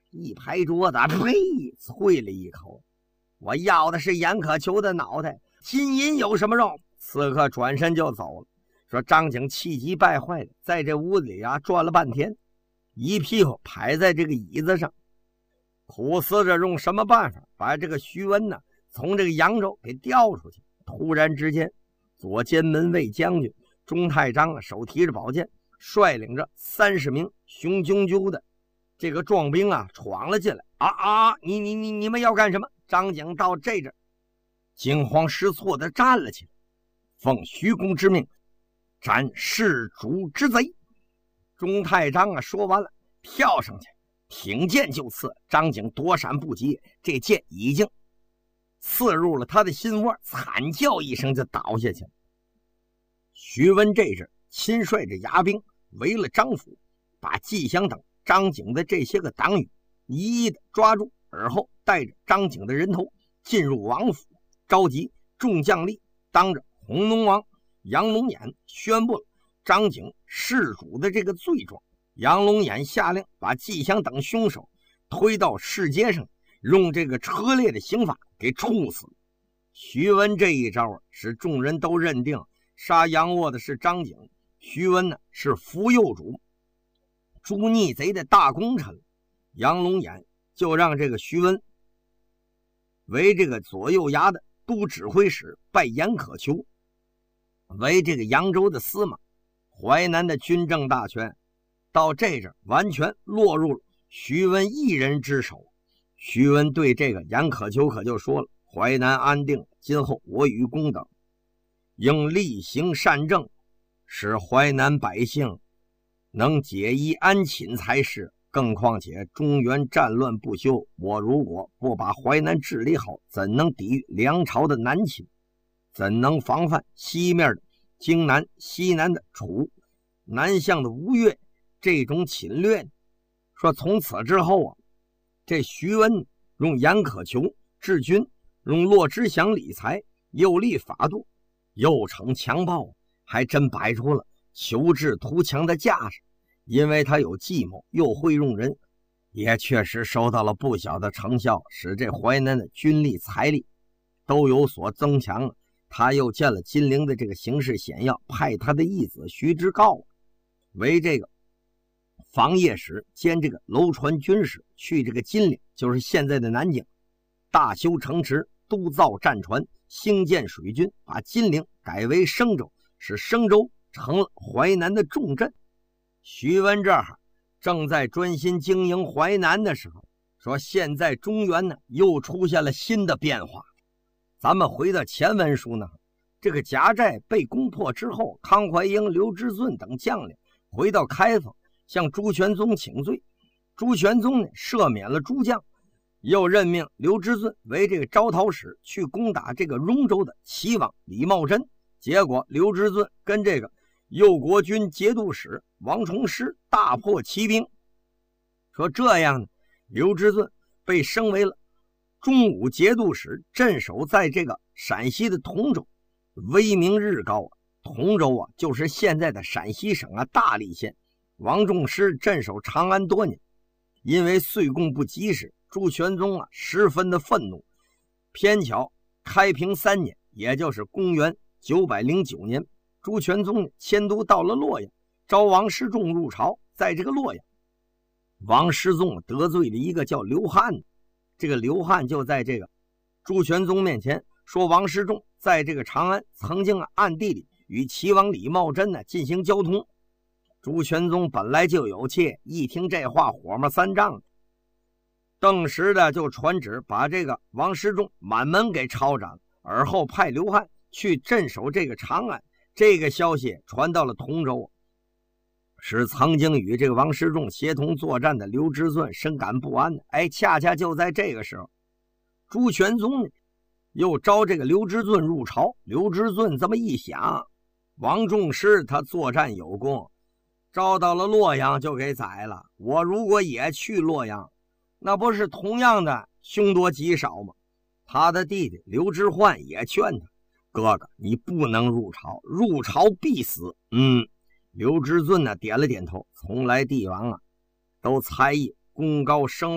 一拍桌子，呸！啐了一口，我要的是严可求的脑袋，金银有什么用？刺客转身就走了。说张景气急败坏的在这屋子里转了半天，一屁股拍在这个椅子上，苦思着用什么办法把这个徐温呢从这个扬州给调出去。突然之间，左监门卫将军钟太章手提着宝剑，率领着30名雄赳赳的这个壮兵闯了进来。你们要干什么？张景到这阵惊慌失措的站了起来，奉徐公之命斩弑主之贼。钟太章说完了，跳上去挺剑就刺。张景躲闪不及，这剑已经刺入了他的心窝，惨叫一声就倒下去了。徐温这阵亲率着牙兵围了张府，把季襄等张景的这些个党羽一一的抓住，而后带着张景的人头进入王府，召集众将吏，当着弘农王杨龙眼宣布了张景弑主的这个罪状。杨龙眼下令把季襄等凶手推到市街上，用这个车裂的刑法给处死。徐温这一招使众人都认定杀杨卧的是张景，徐温是扶右主诛逆贼的大功臣。杨龙眼就让这个徐温为这个左右衙的都指挥使，拜严可求为这个扬州的司马。淮南的军政大权到这阵完全落入了徐温一人之手。徐温对这个严可求可就说了，淮南安定，今后我与公等应厉行善政，使淮南百姓能解衣安寝才是。更况且中原战乱不休，我如果不把淮南治理好，怎能抵御梁朝的南侵？怎能防范西面的荆南、西南的楚、南向的吴越这种侵略呢？说从此之后这徐温用严可求治军，用骆之祥理财，又立法度，又惩强暴，还真摆出了求治图强的架势。因为他有计谋，又会用人，也确实收到了不小的成效，使这淮南的军力财力都有所增强。他又见了金陵的这个形势险要，派他的义子徐之诰为这个防业使兼这个楼船军使，去这个金陵，就是现在的南京，大修城池，督造战船，兴建水军，把金陵改为升州，使升州成了淮南的重镇。徐温这儿正在专心经营淮南的时候，说现在中原又出现了新的变化。咱们回到前文书这个贾寨被攻破之后，康怀英、刘知俊等将领回到开封，向朱全宗请罪。朱全宗赦免了诸将，又任命刘知俊为这个招讨使，去攻打这个荣州的齐王李茂贞。结果刘知俊跟这个右国军节度使王崇师大破骑兵。说这样刘知俊被升为了中武节度使，镇守在这个陕西的同州，威名日高。同州就是现在的陕西省大荔县。王仲师镇守长安多年，因为岁贡不及时，朱全宗十分的愤怒。偏巧开平3年，也就是公元909年，朱全宗迁都到了洛阳，召王师仲入朝。在这个洛阳，王师仲得罪了一个叫刘汉的，这个刘汉就在这个朱全宗面前说王师仲在这个长安曾经暗地里与齐王李茂贞进行交通。朱全宗本来就有气，一听这话火冒三丈，顿时的就传旨把这个王师仲满门给抄斩，而后派刘汉去镇守这个长安。这个消息传到了同州，使曾经与这个王师仲协同作战的刘知俊深感不安。恰恰就在这个时候，朱全宗又招这个刘知俊入朝。刘知俊这么一想，王仲师他作战有功，招到了洛阳就给宰了，我如果也去洛阳，那不是同样的凶多吉少吗？他的弟弟刘知焕也劝他，哥哥你不能入朝，入朝必死。刘知俊点了点头，从来帝王都猜疑功高声